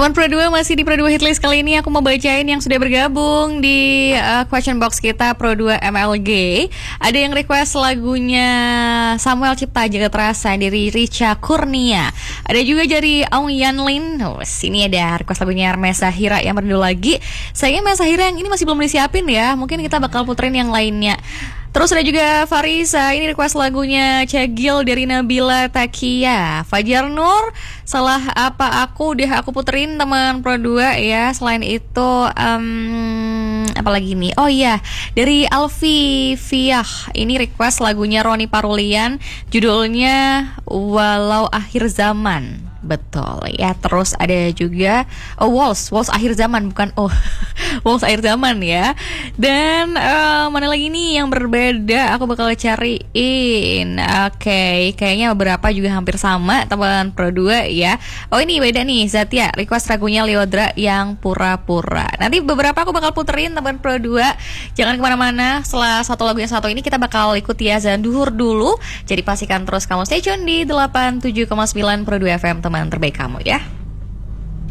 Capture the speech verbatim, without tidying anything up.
Teman Pro dua masih di Pro dua Hitlist. Kali ini aku mau bacain yang sudah bergabung di uh, question box kita Pro dua M L G. Ada yang request lagunya Samuel Cipta Jagat Rasa dari Richa Kurnia. Ada juga dari Aung Yanlin. Oh, sini ada request lagunya Mesa Hira yang merdu lagi. Sayangnya Mesa Hira yang ini masih belum disiapin ya. Mungkin kita bakal puterin yang lainnya. Terus ada juga Farisa, ini request lagunya Cegil dari Nabila Takia. Fajar Nur, salah apa aku deh aku puterin teman Pro dua ya. Selain itu um, apa lagi nih? Oh iya, dari Alfi Fiah, ini request lagunya Roni Parulian, judulnya Walau Akhir Zaman. Betul ya. Terus ada juga oh, Walls, Walls Akhir Zaman, bukan oh Walls Akhir Zaman ya. Dan uh, mana lagi nih yang berbeda? Aku bakal cariin. Oke, okay, kayaknya beberapa juga hampir sama teman Pro dua ya. Oh ini beda nih, Zatia request lagunya Leodra yang Pura-Pura. Nanti beberapa aku bakal puterin teman Pro dua. Jangan kemana-mana. Setelah satu lagu yang satu ini kita bakal ikuti azan duhur dulu. Jadi pastikan terus kamu stay tune di delapan puluh tujuh koma sembilan Pro dua F M, teman terbaik kamu ya.